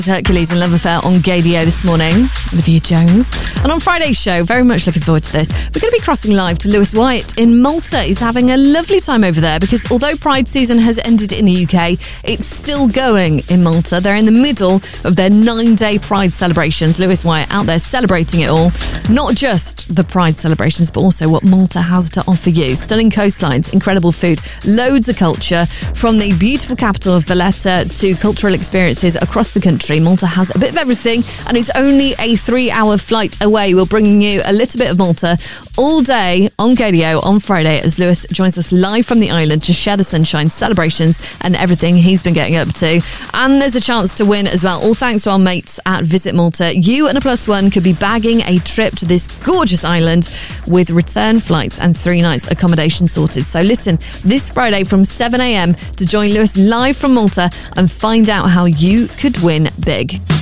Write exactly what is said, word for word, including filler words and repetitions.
Hercules and Love Affair on Gaydio this morning. Olivia Jones. And on Friday's show, very much looking forward to this, we're going to be crossing live to Lewis Wyatt in Malta. He's having a lovely time over there because although Pride season has ended in the U K, it's still going in Malta. They're in the middle of their nine-day Pride celebrations. Lewis Wyatt out there celebrating it all. Not just the Pride celebrations, but also what Malta has to offer you. Stunning coastlines, incredible food, loads of culture, from the beautiful capital of Valletta to cultural experiences across the country. Malta has a bit of everything, and it's only a three-hour flight away. We're bringing you a little bit of Malta all day on Gaydio on Friday as Lewis joins us live from the island to share the sunshine, celebrations, and everything he's been getting up to. And there's a chance to win as well, all thanks to our mates at Visit Malta. You and a plus one could be bagging a trip to this gorgeous island with return flights and three nights accommodation sorted. So listen this Friday from seven a.m. to join Lewis live from Malta and find out how you could win big.